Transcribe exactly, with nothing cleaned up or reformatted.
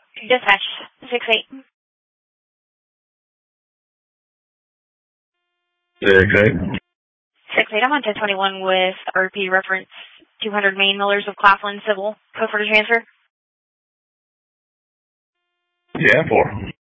Dispatch, six eight. Six eight. Six eight, I'm on ten twenty-one with R P reference two hundred Main Millers of Claflin Civil. Code for the transfer? Yeah, four.